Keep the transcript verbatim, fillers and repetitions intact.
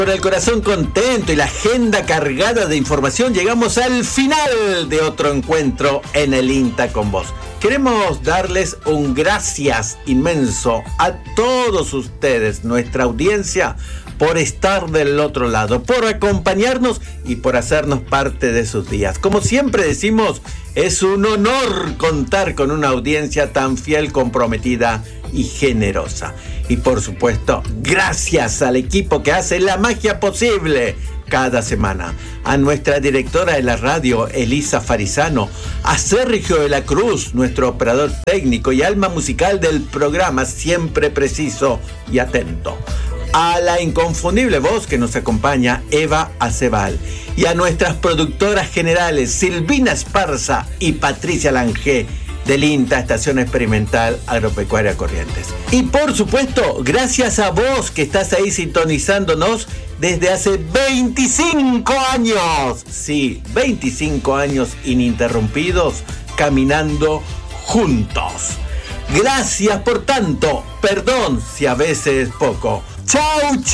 Con el corazón contento y la agenda cargada de información, llegamos al final de otro encuentro en el INTA con vos. Queremos darles un gracias inmenso a todos ustedes, nuestra audiencia, por estar del otro lado, por acompañarnos y por hacernos parte de sus días. Como siempre decimos, es un honor contar con una audiencia tan fiel, comprometida y generosa. Y por supuesto, gracias al equipo que hace la magia posible cada semana. A nuestra directora de la radio, Elisa Farizano, a Sergio de la Cruz, nuestro operador técnico y alma musical del programa, siempre preciso y atento. A la inconfundible voz que nos acompaña, Eva Acebal. Y a nuestras productoras generales, Silvina Esparza y Patricia Langé, del INTA, Estación Experimental Agropecuaria Corrientes. Y por supuesto, gracias a vos que estás ahí sintonizándonos desde hace veinticinco años. Sí, veinticinco años ininterrumpidos, caminando juntos. Gracias por tanto, perdón si a veces poco. ¡Chau, chau!